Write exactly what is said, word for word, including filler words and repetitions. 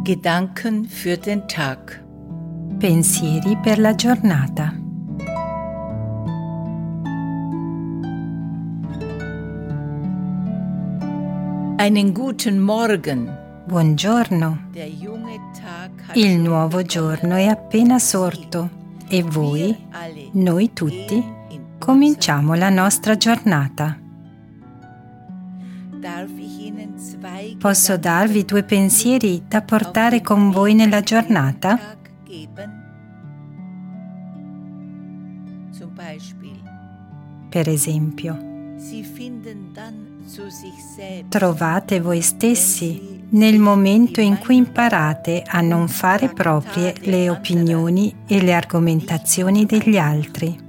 Gedanken für den Tag. Pensieri per la giornata. Einen guten Morgen. Buongiorno. Der junge Tag hat Il schon nuovo giorno è appena sorto e voi, alle noi tutti, in cominciamo la nostra giornata. Darf ich Ihnen zwei Posso Gedanken darvi due pensieri da auf portare den con voi nella Weg in den giornata? Tag geben? Zum Beispiel, Per esempio, Sie finden dann zu sich selbst, trovate voi stessi nel momento in cui imparate a non fare proprie le opinioni e le argomentazioni degli altri.